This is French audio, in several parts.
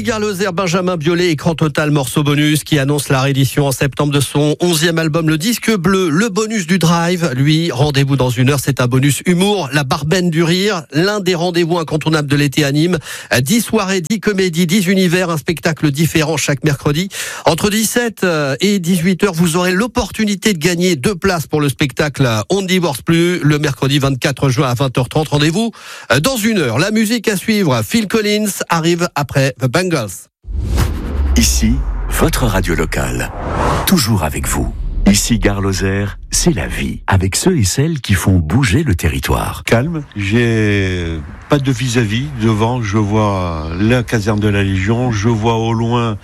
Gare Lozère, Benjamin Biolay, Écran Total, morceau bonus, qui annonce la réédition en septembre de son 11e album, Le Disque Bleu. Le bonus du Drive, lui, rendez-vous dans 1 heure, c'est un bonus humour, la Barbaine du Rire, l'un des rendez-vous incontournables de l'été à Nîmes. 10 soirées, 10 comédies, 10 univers, un spectacle différent chaque mercredi. Entre 17 et 18 heures, vous aurez l'opportunité de gagner 2 places pour le spectacle On ne divorce plus, le mercredi 24 juin à 20h30. Rendez-vous dans 1 heure. La musique à suivre, Phil Collins arrive après The Bangles. Ici, votre radio locale. Toujours avec vous. Ici, Gare Lozère, c'est la vie. Avec ceux et celles qui font bouger le territoire. Calme, j'ai pas de vis-à-vis. Devant, je vois la caserne de la Légion. Je vois au loin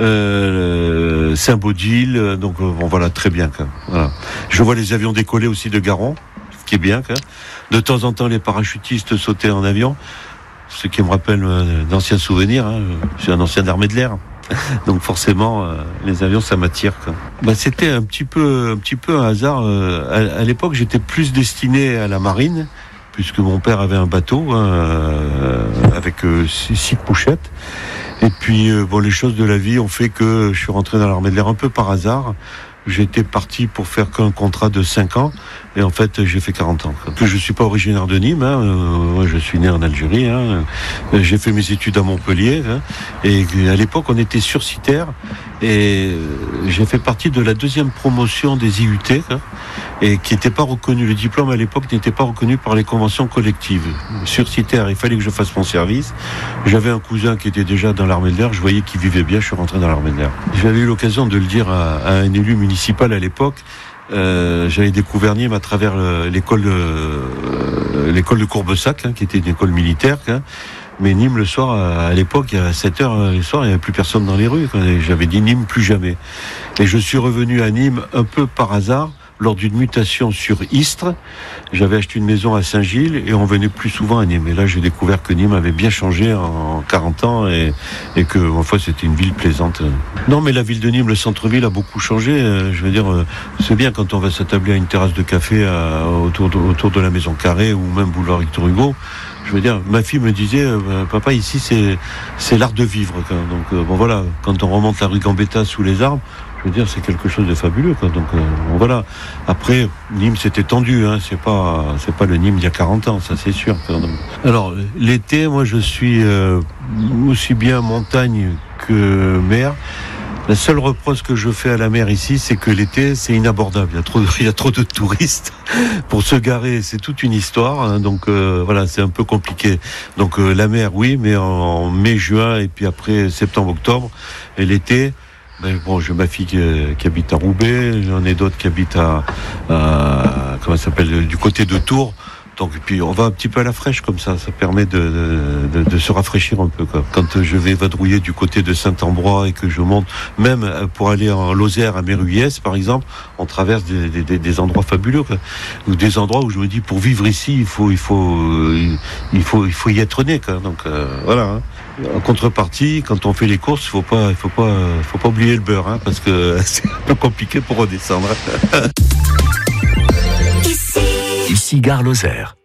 Saint-Baudile. Donc, bon, voilà, très bien. Voilà. Je vois les avions décoller aussi de Garon, ce qui est bien. De temps en temps, les parachutistes sautaient en avion. Ce qui me rappelle d'anciens souvenirs. Je suis un ancien armée de l'air. Donc forcément, les avions, ça m'attire. C'était un petit peu un hasard. À l'époque, j'étais plus destiné à la marine, puisque mon père avait un bateau avec 6 couchettes. Et puis, les choses de la vie ont fait que je suis rentré dans l'armée de l'air un peu par hasard. J'étais parti pour faire qu'un contrat de 5 ans et en fait j'ai fait 40 ans. Que je suis pas originaire de Nîmes, moi je suis né en Algérie. J'ai fait mes études à Montpellier et à l'époque on était sursitaire et j'ai fait partie de la 2e promotion des IUT et qui n'était pas reconnu. Le diplôme à l'époque n'était pas reconnu par les conventions collectives. Sursitaire, il fallait que je fasse mon service. J'avais un cousin qui était déjà dans l'armée de l'air, je voyais qu'il vivait bien, je suis rentré dans l'armée de l'air. J'avais eu l'occasion de le dire à un élu municipal à l'époque. J'avais découvert Nîmes à travers l'école de Courbessac, qui était une école militaire. Mais Nîmes, le soir, à l'époque, à 7h le soir, il n'y avait plus personne dans les rues. J'avais dit Nîmes, plus jamais. Et je suis revenu à Nîmes un peu par hasard, lors d'une mutation sur Istres. J'avais acheté une maison à Saint-Gilles et on venait plus souvent à Nîmes. Et là, j'ai découvert que Nîmes avait bien changé en 40 ans et que, ma foi, c'était une ville plaisante. Non, mais la ville de Nîmes, le centre-ville a beaucoup changé. Je veux dire, c'est bien quand on va s'attabler à une terrasse de café autour de la Maison Carrée ou même boulevard Victor Hugo. Je veux dire, ma fille me disait, papa, ici, c'est l'art de vivre. Donc, voilà, quand on remonte la rue Gambetta sous les arbres, je veux dire, c'est quelque chose de fabuleux. Donc, voilà. Après, Nîmes s'est étendu. C'est pas le Nîmes d'il y a 40 ans, ça c'est sûr. Alors, l'été, moi, je suis aussi bien montagne que mer. La seule reproche que je fais à la mer ici, c'est que l'été, c'est inabordable. Il y a trop de touristes. Pour se garer, c'est toute une histoire. Donc voilà, c'est un peu compliqué. Donc la mer, oui, mais en mai, juin, et puis après septembre, octobre. Et l'été, j'ai ma fille qui habite à Roubaix. J'en ai d'autres qui habitent comment ça s'appelle, du côté de Tours. Donc, et puis on va un petit peu à la fraîche comme ça permet de se rafraîchir un peu. Quand je vais vadrouiller du côté de Saint-Ambrois et que je monte, même pour aller en Lozère à Méruyès par exemple, on traverse des endroits fabuleux, ou des endroits où je me dis pour vivre ici il faut y être né. Donc voilà. En contrepartie, quand on fait les courses, faut pas oublier le beurre, parce que c'est un peu compliqué pour redescendre. Ici, Gare Lozère.